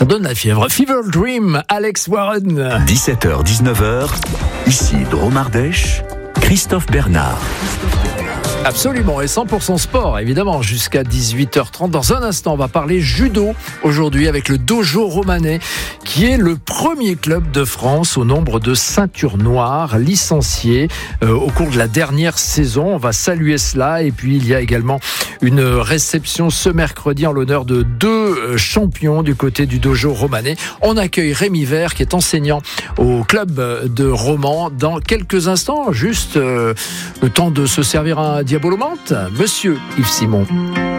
Ça donne la fièvre. Fever Dream, Alex Warren. 17h-19h, ici Drôme Ardèche, Christophe Bernard. Absolument, et 100% sport, évidemment, jusqu'à 18h30. Dans un instant, on va parler judo aujourd'hui avec le Dojo Romanais, qui est le premier club de France au nombre de ceintures noires licenciées au cours de la dernière saison. On va saluer cela. Et puis, il y a également une réception ce mercredi en l'honneur de 2 champions du côté du Dojo Romanais. On accueille Rémi Vert, qui est enseignant au club de Romans. Dans quelques instants, juste le temps de se servir un Diabolomante, Monsieur Yves Simon.